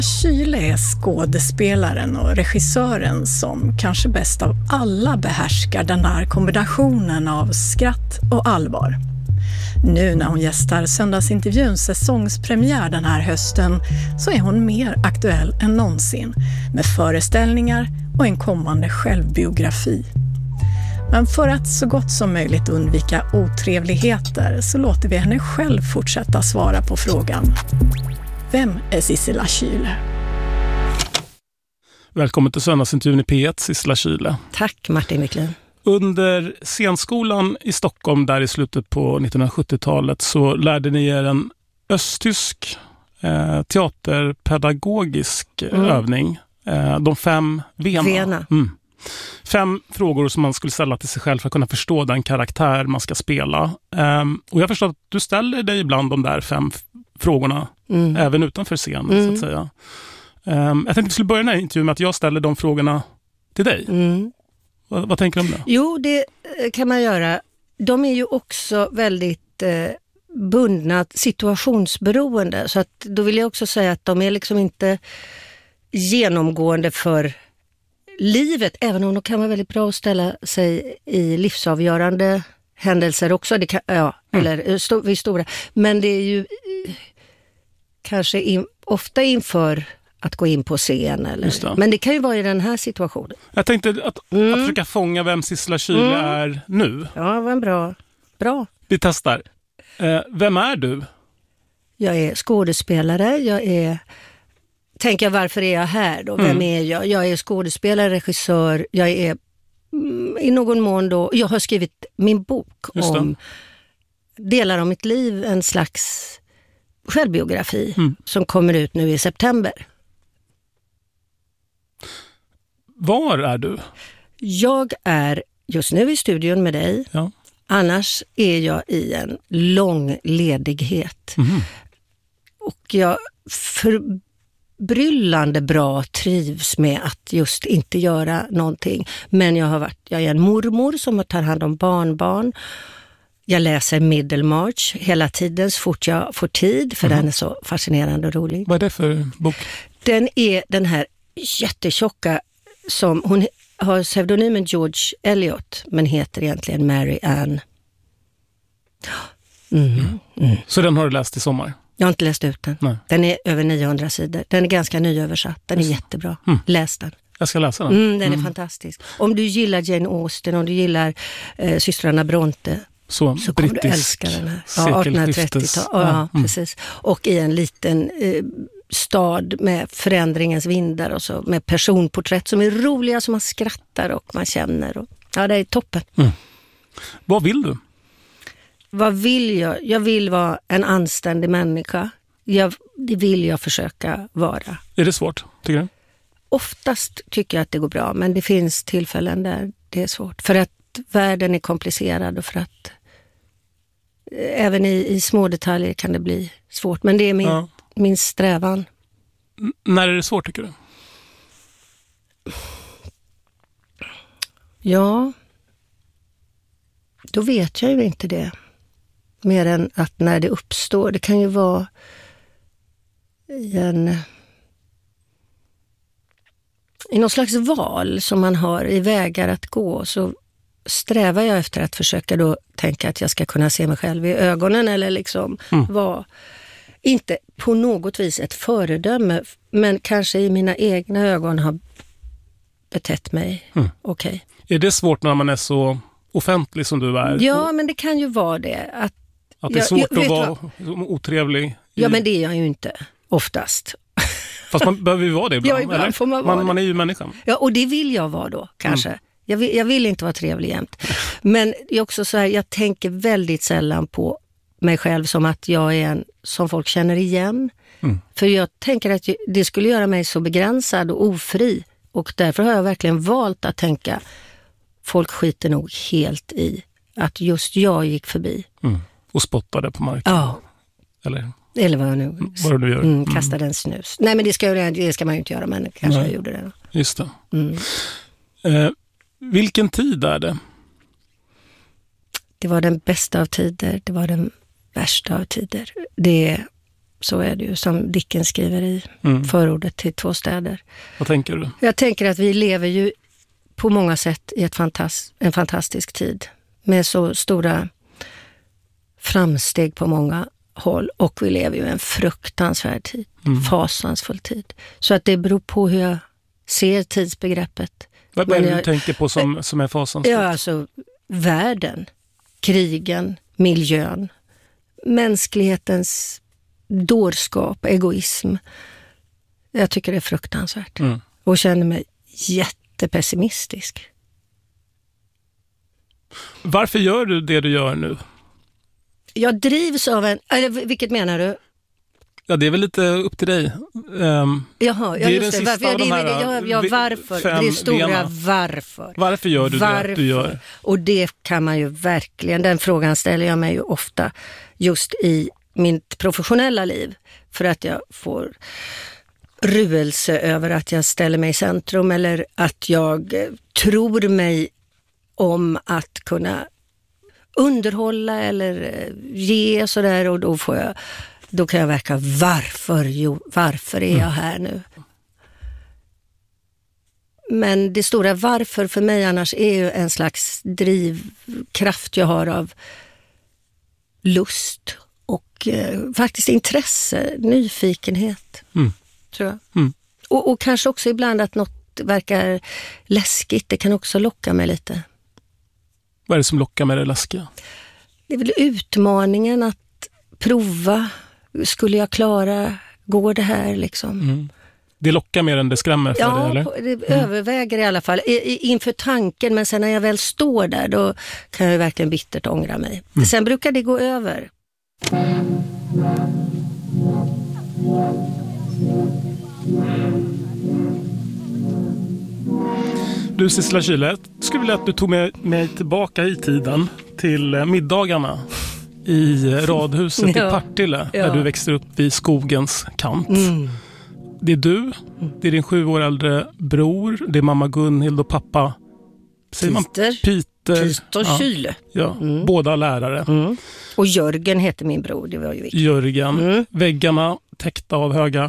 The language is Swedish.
Kyle är skådespelaren och regissören som kanske bäst av alla behärskar den där kombinationen av skratt och allvar. Nu när hon gästar söndagsintervjuns säsongspremiär den här hösten så är hon mer aktuell än någonsin med föreställningar och en kommande självbiografi. Men för att så gott som möjligt undvika otrevligheter så låter vi henne själv fortsätta svara på frågan: vem är Sissela Kyle? Välkommen till söndagsintervjun i P1, Sissela Kyle. Tack Martin Wiklund. Under scenskolan i Stockholm där i slutet på 1970-talet så lärde ni er en östtysk teaterpedagogisk övning. De 5 Vena. 5 frågor som man skulle ställa till sig själv för att kunna förstå den karaktär man ska spela. Och jag förstår att du ställer dig ibland de där 5 frågorna även utanför scenen så att säga. Jag tänkte att vi skulle börja den här intervjun med att jag ställer de frågorna till dig. Vad tänker du om det? Jo, det kan man göra. De är ju också väldigt bundna, situationsberoende. Så att då vill jag också säga att de är liksom inte genomgående för livet, även om de kan vara väldigt bra att ställa sig i livsavgörande händelser också. Det kan, eller vid stora. Men det är ju kanske ofta inför att gå in på scen. Eller, men det kan ju vara i den här situationen. Jag tänkte att försöka fånga vem Sissela Kyle är nu. Ja, vad bra. Vi testar. Vem är du? Jag är skådespelare. Tänker jag, varför är jag här då? Vem är jag? Jag är skådespelare, regissör. Jag är i någon mån då... Jag har skrivit min bok om delar av mitt liv. En slags självbiografi som kommer ut nu i september. Var är du? Jag är just nu i studion med dig. Ja. Annars är jag i en lång ledighet. Och jag förbryllande bra trivs med att just inte göra någonting. Men jag är en mormor som tar hand om barnbarn. Jag läser Middlemarch hela tiden så fort jag får tid, för den är så fascinerande och rolig. Vad är det för bok? Den är den här jättetjocka som hon har pseudonymen George Eliot men heter egentligen Mary Ann. Så den har du läst i sommar? Jag har inte läst ut den. Nej. Den är över 900 sidor. Den är ganska nyöversatt. Den är jättebra. Läs den. Jag ska läsa den. Den är fantastisk. Om du gillar Jane Austen, om du gillar systrarna Bronte så kommer du älska den här. Ja, 1830-tal. Ja, precis. Och i en liten stad med förändringens vindar och så med personporträtt som är roliga, som man skrattar och man känner. Och, ja, det är toppen. Vad vill du? Vad vill jag? Jag vill vara en anständig människa. Det vill jag försöka vara. Är det svårt, tycker du? Oftast tycker jag att det går bra, men det finns tillfällen där det är svårt. För att världen är komplicerad och för att även i små detaljer kan det bli svårt. Men det är min strävan. När är det svårt, tycker du? Ja, då vet jag ju inte det. Mer än att när det uppstår, det kan ju vara i någon slags val som man har i vägar att gå, så strävar jag efter att försöka då tänka att jag ska kunna se mig själv i ögonen eller liksom vara, inte på något vis ett föredöme, men kanske i mina egna ögon har betett mig okej. Är det svårt när man är så offentlig som du är? Ja, men det kan ju vara det. Att det är svårt att vara otrevlig? Ja, men det är jag ju inte oftast. Fast man behöver ju vara det ibland, ibland eller? Får man vara man är ju människan. Ja, och det vill jag vara då, kanske. Jag vill inte vara trevlig jämt. Men det är också så här, jag tänker väldigt sällan på mig själv som att jag är en som folk känner igen. För jag tänker att det skulle göra mig så begränsad och ofri. Och därför har jag verkligen valt att tänka, folk skiter nog helt i att just jag gick förbi. Och spottade på marken. Ja. Eller vad du nu gör. Kastade en snus. Nej, men det ska man ju inte göra, men kanske jag gjorde det. Just det. Vilken tid är det? Det var den bästa av tider. Det var den värsta av tider. Det Så är det ju, som Dickens skriver i förordet till 2 städer. Vad tänker du? Jag tänker att vi lever ju på många sätt i en fantastisk tid. Med så stora framsteg på många håll. Och vi lever ju i en fruktansvärd tid. Fasansfull tid. Så att det beror på hur jag ser tidsbegreppet. Vad är det du tänker på som är fasansfullt? Ja, alltså världen, krigen, miljön, mänsklighetens dårskap, egoism. Jag tycker det är fruktansvärt. Och känner mig jättepessimistisk. Varför gör du det du gör nu? Jag drivs av vilket menar du? Ja, det är väl lite upp till dig. Jaha, det är just den sista av de här varför? Det är stora varför. Varför gör du det du gör? Och det kan man ju verkligen, den frågan ställer jag mig ju ofta just i mitt professionella liv. För att jag får ruelse över att jag ställer mig i centrum eller att jag tror mig om att kunna underhålla eller ge sådär, och då kan jag verka varför är jag här nu? Men det stora varför för mig annars är ju en slags drivkraft jag har av lust och faktiskt intresse, nyfikenhet, tror jag. Och kanske också ibland att något verkar läskigt, det kan också locka mig lite. Vad är det som lockar med det läskiga? Det är väl utmaningen att prova. Skulle jag klara, går det här liksom? Det lockar mer än det skrämmer för dig, eller? Ja, det överväger i alla fall. Inför tanken, men sen när jag väl står där, då kan jag verkligen bittert ångra mig. Sen brukar det gå över. Du, Sissela Kyle, skulle vilja att du tog med mig tillbaka i tiden till middagarna i radhuset i Partille, där du växte upp vid skogens kant. Det är du, det är din 7 år äldre bror, det är mamma Gunhild och pappa Peter Kyle. Ja, båda lärare. Och Jörgen heter min bror, det var ju viktigt. Jörgen. Väggarna täckta av höga